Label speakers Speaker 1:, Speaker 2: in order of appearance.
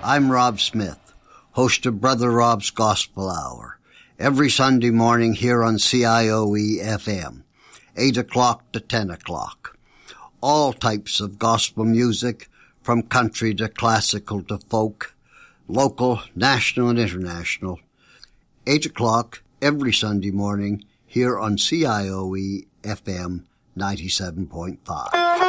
Speaker 1: I'm Rob Smith, host of Brother Rob's Gospel Hour, every Sunday morning here on CIOE FM, 8 o'clock to 10 o'clock. All types of gospel music, from country to classical to folk, local, national and international. 8 o'clock every Sunday morning here on CIOE FM 97.5.